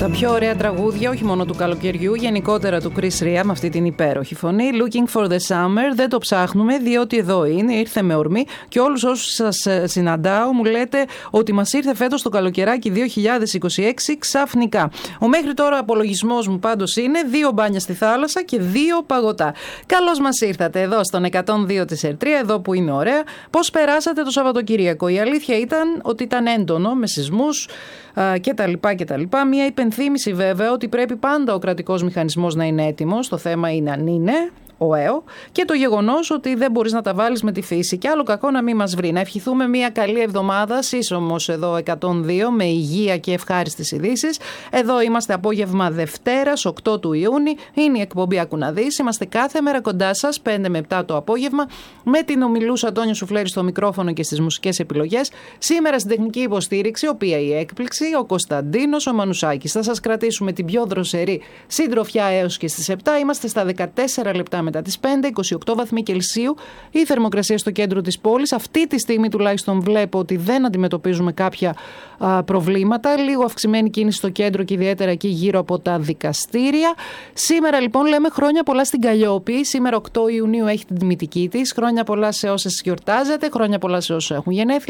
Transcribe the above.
τα πιο ωραία τραγούδια, όχι μόνο του καλοκαιριού, γενικότερα του Chris Ria με αυτή την υπέροχη φωνή. Looking for the summer, δεν το ψάχνουμε διότι εδώ είναι, ήρθε με ορμή και όλους όσους σας συναντάω μου λέτε ότι μας ήρθε φέτος το καλοκαιράκι 2026 ξαφνικά. Ο μέχρι τώρα απολογισμός μου πάντως είναι 2 μπάνια στη θάλασσα και 2 παγωτά. Καλώς μας ήρθατε εδώ στον 102 της Ερτρία, εδώ που είναι ωραία. Πώς περάσατε το Σαββατοκύριακο? Η αλήθεια ήταν ότι ήταν έντονο με σεισμούς κτλ. Μια υπενθύμηση βέβαια ότι πρέπει πάντα ο κρατικός μηχανισμός να είναι έτοιμος. Το θέμα είναι αν είναι ο ΕΟ και το γεγονός ότι δεν μπορείς να τα βάλεις με τη φύση και άλλο κακό να μην μας βρει. Να ευχηθούμε μια καλή εβδομάδα, σύσσωμος εδώ 102 με υγεία και ευχάριστες ειδήσεις. Εδώ είμαστε απόγευμα Δευτέρας 8 του Ιούνιου, είναι η εκπομπή Άκου να δεις. Είμαστε κάθε μέρα κοντά σας 5 με 7 το απόγευμα με την ομιλούσα Τόνιο Σουφλέρη στο μικρόφωνο και στις μουσικές επιλογές. Σήμερα στην τεχνική υποστήριξη, οποία η έκπληξη, ο Κωνσταντίνος ο Μανουσάκης. Θα σας κρατήσουμε την πιο δροσερή συντροφιά έως και στις 7. Είμαστε στα 14 λεπτά μετά τις 5, 28 βαθμοί Κελσίου η θερμοκρασία στο κέντρο της πόλης. Αυτή τη στιγμή τουλάχιστον βλέπω ότι δεν αντιμετωπίζουμε κάποια προβλήματα. Λίγο αυξημένη κίνηση στο κέντρο και ιδιαίτερα εκεί γύρω από τα δικαστήρια. Σήμερα λοιπόν λέμε χρόνια πολλά στην Καλλιόπη. Σήμερα 8 Ιουνίου έχει την τιμητική της. Χρόνια πολλά σε όσες γιορτάζετε, χρόνια πολλά σε όσους έχουν γενέθλια.